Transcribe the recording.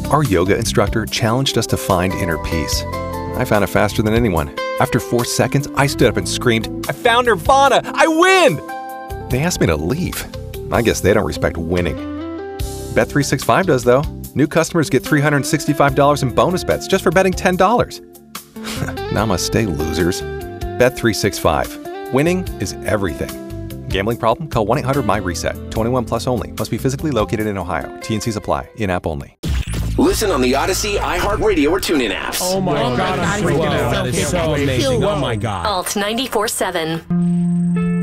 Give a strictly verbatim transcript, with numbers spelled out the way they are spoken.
Our yoga instructor challenged us to find inner peace. I found it faster than anyone. After four seconds, I stood up and screamed, "I found Nirvana! I win!" They asked me to leave. I guess they don't respect winning. Bet three sixty-five does, though. New customers get three hundred sixty-five dollars in bonus bets just for betting ten dollars. Namaste, losers. Bet three sixty-five. Winning is everything. Gambling problem? Call one eight hundred M Y reset. twenty-one plus only. Must be physically located in Ohio. T N Cs apply. In-app only. Listen on the Odyssey, iHeartRadio, or TuneIn apps. Oh my, oh my God, God, I'm freaking out. That is so amazing. Oh my God. Alt ninety-four seven.